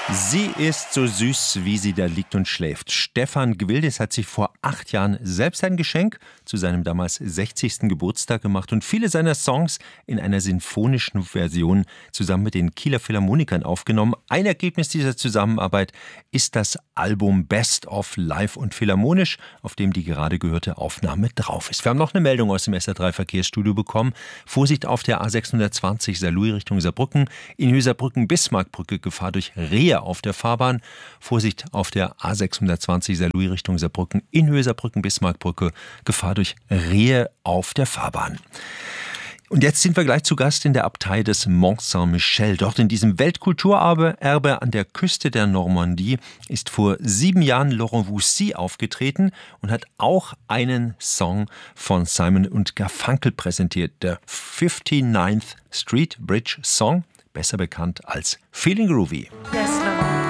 Sie ist so süß, wie sie da liegt und schläft. Stefan Gwildes hat sich vor 8 Jahren selbst ein Geschenk zu seinem damals 60. Geburtstag gemacht und viele seiner Songs in einer sinfonischen Version zusammen mit den Kieler Philharmonikern aufgenommen. Ein Ergebnis dieser Zusammenarbeit ist das Album Best of Live und Philharmonisch, auf dem die gerade gehörte Aufnahme drauf ist. Wir haben noch eine Meldung aus dem SR3 Verkehrsstudio bekommen. Vorsicht auf der A620 Saarlouis Richtung Saarbrücken. In Höserbrücken-Bismarckbrücke Gefahr durch Rehe auf der Fahrbahn. Vorsicht auf der A620 Saarlouis Richtung Saarbrücken. In Höserbrücken-Bismarckbrücke Gefahr durch Rehe auf der Fahrbahn. Und jetzt sind wir gleich zu Gast in der Abtei des Mont Saint-Michel. Dort in diesem Weltkulturerbe an der Küste der Normandie ist vor 7 Jahren Laurent Voulzy aufgetreten und hat auch einen Song von Simon und Garfunkel präsentiert. Der 59th Street Bridge Song, besser bekannt als Feeling Groovy.